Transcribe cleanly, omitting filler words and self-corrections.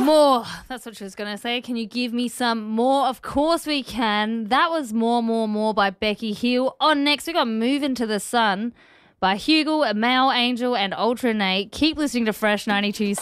More. That's what she was going to say. Can you give me some more? Of course we can. That was More by Becky Hill. On next, we got Move Into the Sun by Hugel, Mal Angel and Ultra Nate. Keep listening to Fresh 92.7.